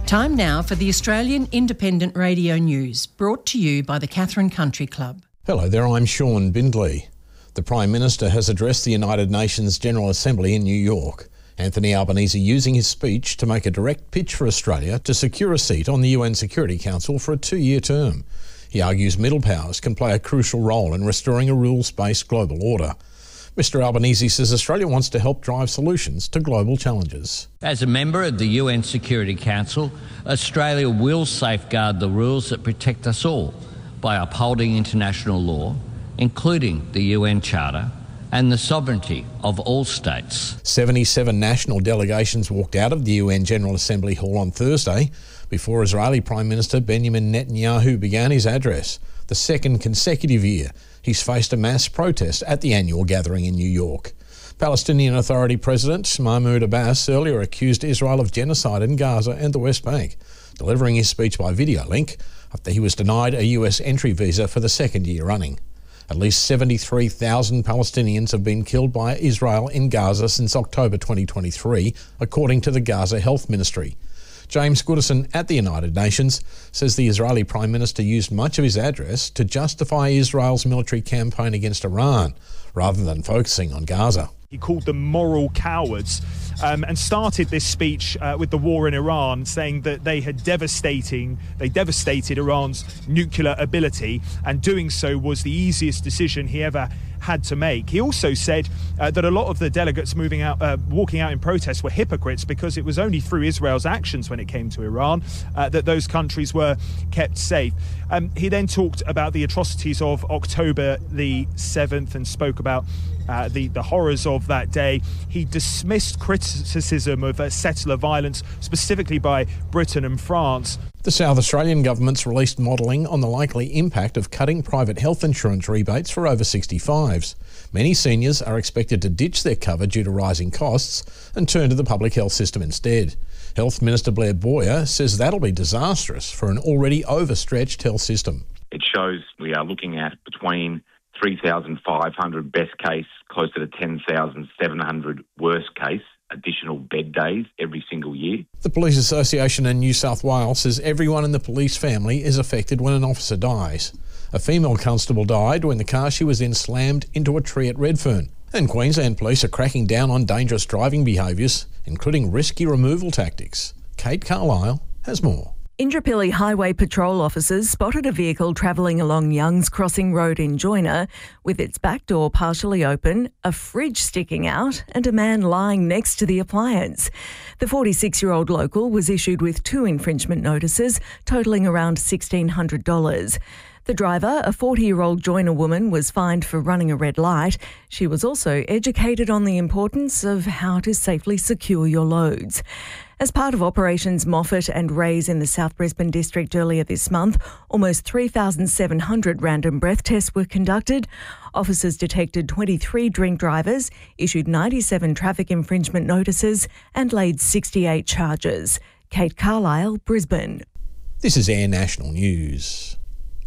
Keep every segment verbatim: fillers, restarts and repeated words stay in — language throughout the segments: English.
Time now for the Australian Independent Radio News, brought to you by the Catherine Country Club. Hello there, I'm Sean Bindley. The Prime Minister has addressed the United Nations General Assembly in New York. Anthony Albanese using his speech to make a direct pitch for Australia to secure a seat on the U N Security Council for a two-year term. He argues middle powers can play a crucial role in restoring a rules-based global order. Mister Albanese says Australia wants to help drive solutions to global challenges. As a member of the U N Security Council, Australia will safeguard the rules that protect us all by upholding international law, including the U N Charter, and the sovereignty of all states. seventy-seven national delegations walked out of the U N General Assembly Hall on Thursday before Israeli Prime Minister Benjamin Netanyahu began his address. The second consecutive year he's faced a mass protest at the annual gathering in New York. Palestinian Authority President Mahmoud Abbas earlier accused Israel of genocide in Gaza and the West Bank, delivering his speech by video link after he was denied a U S entry visa for the second year running. At least seventy-three thousand Palestinians have been killed by Israel in Gaza since October twenty twenty-three, according to the Gaza Health Ministry. James Goodison at the United Nations says the Israeli Prime Minister used much of his address to justify Israel's military campaign against Iran, rather than focusing on Gaza. He called them moral cowards um, and started this speech uh, with the war in Iran, saying that they had devastating, they devastated Iran's nuclear ability, and doing so was the easiest decision he ever had to make. He also said uh, that a lot of the delegates moving out, uh, walking out in protest were hypocrites, because it was only through Israel's actions when it came to Iran uh, that those countries were kept safe. Um, he then talked about the atrocities of October the seventh and spoke about Uh, the, the horrors of that day. He dismissed criticism of uh, settler violence, specifically by Britain and France. The South Australian government's released modelling on the likely impact of cutting private health insurance rebates for over sixty-fives. Many seniors are expected to ditch their cover due to rising costs and turn to the public health system instead. Health Minister Blair Boyer says that'll be disastrous for an already overstretched health system. It shows we are looking at between three thousand five hundred best case, closer to ten thousand seven hundred worst case additional bed days every single year. The Police Association in New South Wales says everyone in the police family is affected when an officer dies. A female constable died when the car she was in slammed into a tree at Redfern. And Queensland Police are cracking down on dangerous driving behaviours, including risky removal tactics. Kate Carlisle has more. Indooroopilly Highway Patrol officers spotted a vehicle travelling along Youngs Crossing Road in Joyner with its back door partially open, a fridge sticking out and a man lying next to the appliance. The forty-six-year-old local was issued with two infringement notices totalling around sixteen hundred dollars. The driver, a forty-year-old Joyner woman, was fined for running a red light. She was also educated on the importance of how to safely secure your loads. As part of Operations Moffat and Rays in the South Brisbane district earlier this month, almost three thousand seven hundred random breath tests were conducted. Officers detected twenty-three drink drivers, issued ninety-seven traffic infringement notices and laid sixty-eight charges. Kate Carlisle, Brisbane. This is Air National News.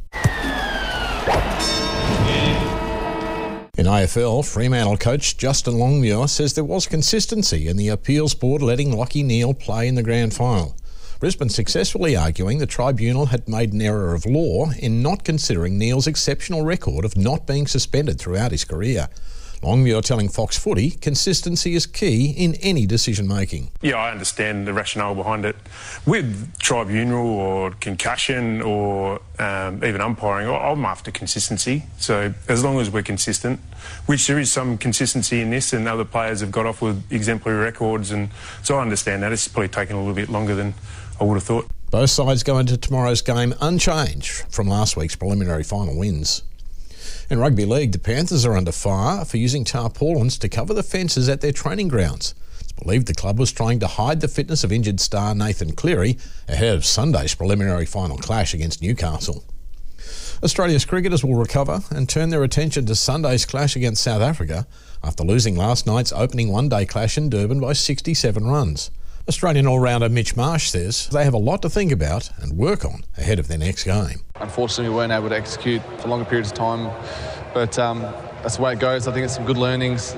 In A F L, Fremantle coach Justin Longmuir says there was consistency in the appeals board letting Lachie Neale play in the grand final. Brisbane successfully arguing the tribunal had made an error of law in not considering Neale's exceptional record of not being suspended throughout his career. Longmuir telling Fox Footy consistency is key in any decision-making. Yeah, I understand the rationale behind it. With tribunal or concussion or um, even umpiring, I'm after consistency. So as long as we're consistent, which there is some consistency in this, and other players have got off with exemplary records, and so I understand that. It's probably taken a little bit longer than I would have thought. Both sides go into tomorrow's game unchanged from last week's preliminary final wins. In rugby league, the Panthers are under fire for using tarpaulins to cover the fences at their training grounds. It's believed the club was trying to hide the fitness of injured star Nathan Cleary ahead of Sunday's preliminary final clash against Newcastle. Australia's cricketers will recover and turn their attention to Sunday's clash against South Africa after losing last night's opening one-day clash in Durban by sixty-seven runs. Australian all-rounder Mitch Marsh says they have a lot to think about and work on ahead of their next game. Unfortunately, we weren't able to execute for longer periods of time, but um, that's the way it goes. I think it's some good learnings.